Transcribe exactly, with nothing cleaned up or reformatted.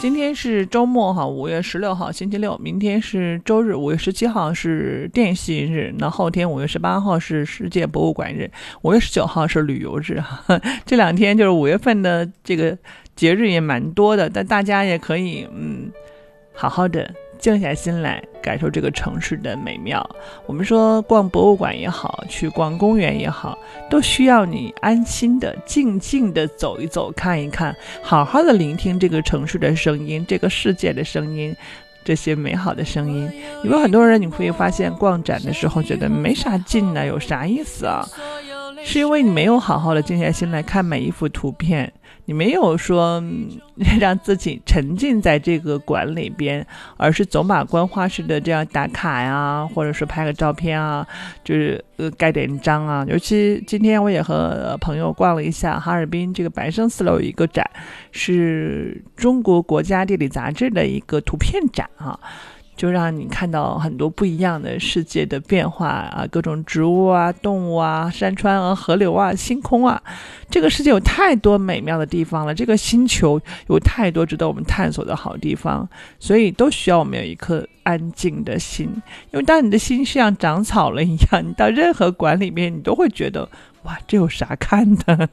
今天是周末哈，五月十六号星期六，明天是周日，五月十七号是电信日，那后天五月十八号是世界博物馆日，五月十九号是旅游日哈。这两天就是五月份的这个节日也蛮多的，但大家也可以嗯好好的静下心来感受这个城市的美妙。我们说逛博物馆也好，去逛公园也好，都需要你安心的静静的走一走看一看，好好的聆听这个城市的声音，这个世界的声音，这些美好的声音。有很多人你会发现逛展的时候觉得没啥劲呢，有啥意思啊？是因为你没有好好的静下心来看每一幅图片，你没有说让自己沉浸在这个馆里边，而是走马观花式的这样打卡呀，或者是拍个照片啊，就是呃盖点章啊。尤其今天我也和朋友逛了一下哈尔滨这个白胜四楼有一个展，是中国国家地理杂志的一个图片展啊。就让你看到很多不一样的世界的变化啊，各种植物啊、动物啊、山川啊、河流啊、星空啊，这个世界有太多美妙的地方了，这个星球有太多值得我们探索的好地方，所以都需要我们有一颗安静的心。因为当你的心像长草了一样，你到任何馆里面你都会觉得哇，这有啥看的？